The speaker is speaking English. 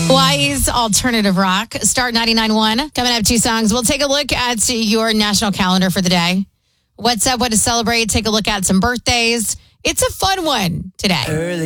Hawaii's alternative rock. Start 99.1. Coming up, 2 songs. We'll take a look at your national calendar for the day. What's up? What to celebrate? Take a look at some birthdays. It's a fun one today.